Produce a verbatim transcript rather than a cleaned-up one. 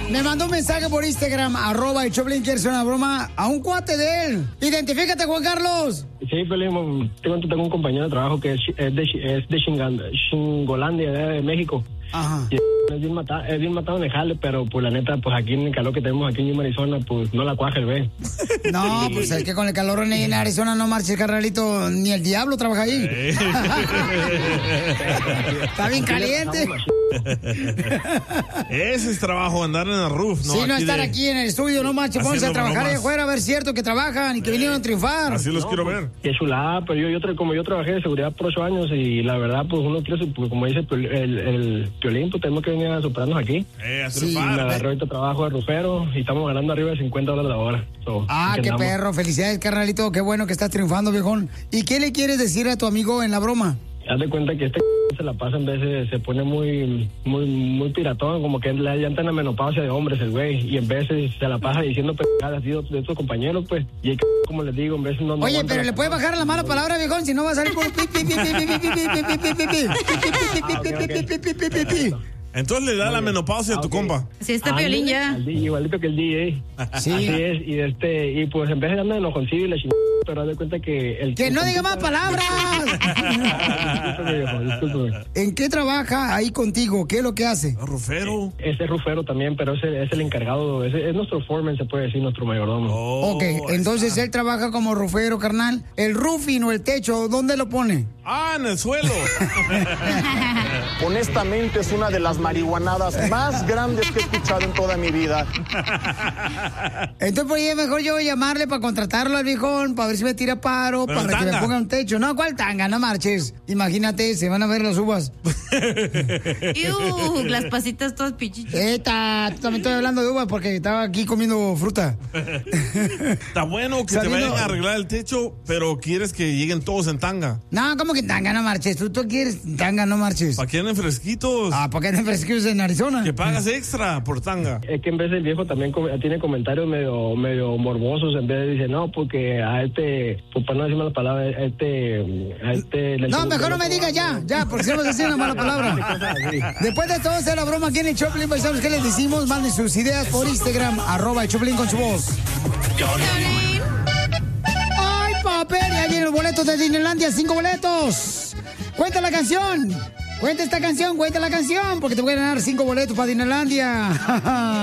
Me mandó un mensaje por Instagram, arroba el Choplin, quiere hacer una broma a un cuate de él. Identifícate, Juan Carlos. Sí, Pelín, tengo, tengo un compañero de trabajo que es, es de, es de Chingan, Chingolandia, de México. Ajá. Y es bien matado, es bien matado en el jale, pero pues la neta, pues aquí en el calor que tenemos aquí en Arizona, pues no la cuaja el ve. No, pues es que con el calor en Arizona no marches, carnalito, ni el diablo trabaja ahí. Está bien caliente. Ese es trabajo, andar en el roof, ¿no? Sí, no aquí estar de... aquí en el estudio, no marches, pónganse a trabajar bromas. allá afuera, a ver cierto que trabajan y que vinieron a triunfar. Así los No, quiero pues, ver. Qué chulada, pero yo, yo tra- como yo trabajé de seguridad por ocho años y la verdad, pues uno quiere, pues, como dice el, el, el Piolín, pues tenemos que venir a superarnos aquí. Eh, a Sí, Me triunfar. agarré ahorita trabajo de rufero y estamos ganando arriba de cincuenta dólares la hora. So, Ah, aquí qué andamos. perro, felicidades, carnalito, qué bueno que estás triunfando, viejón. ¿Y qué le quieres decir a tu amigo en la broma? Haz de cuenta que este se la pasa en veces, se pone muy, muy, muy piratón, como que le llanta en la menopausia de hombres el güey, y en veces se la pasa diciendo pendejadas así de de sus compañeros, pues, y hay que, como les digo, en veces no... no Oye, aguanta pero la- le puedes bajar la mala palabra, viejón, si no va a salir por pi, pi, pi, pi, pi, pi, pi, pi, pi, pi, pi, pi, pi. Entonces le da la menopausia a tu compa. Así está Ándale, Piolín ya. al D J, igualito que el D J. Sí. Así es, y este, y pues en vez de andar enojoncillo y la chingada, pero haz de cuenta que el... ¡Que no diga más palabras! Discúlpeme, viejo, discúlpeme. ¿En qué trabaja ahí contigo? ¿Qué es lo que hace? Rufero. Ese es rufero también, pero ese es el encargado, ese es nuestro foreman, se puede decir, nuestro mayordomo. Oh, Ok, entonces él trabaja como rufero, carnal. El roofing o el techo, ¿dónde lo pone? Ah, en el suelo. Honestamente es una de las marihuanadas más grandes que he escuchado en toda mi vida. Entonces, pues, es mejor yo llamarle para contratarlo al viejón, para ver si me tira paro, Pero para que me tanga. ponga un techo. No, ¿cuál tanga? No marches. Imagínate, se van a ver las uvas. Iu, las pasitas todas pichichas. Eta, tú también estoy hablando de uvas porque estaba aquí comiendo fruta. Está bueno que Sabiendo- te vayan a arreglar el techo, pero quieres que lleguen todos en tanga. No, ¿cómo que tanga? No marches. Tú, tú quieres tanga, no marches. ¿Para qué anden fresquitos? Ah, ¿para qué te frescos en Arizona? Que pagas extra por tanga. Es que en vez el viejo también com- tiene comentarios medio medio morbosos, en vez de dice, no, porque a este, pues para no decir malas palabras, a este... A este le- No, mejor no me digas ya, ya, porque si no vas a decir una mala palabra. Después de todo hacer la broma aquí en el Choplin, ¿sabes qué les decimos? Manden sus ideas por Instagram, arroba el Choplin con su voz. ¡Ay, papel! Ya vienen los boletos de Disneylandia, cinco boletos. Cuenta la canción. Cuenta esta canción, cuenta la canción, porque te voy a ganar cinco boletos para Disneylandia.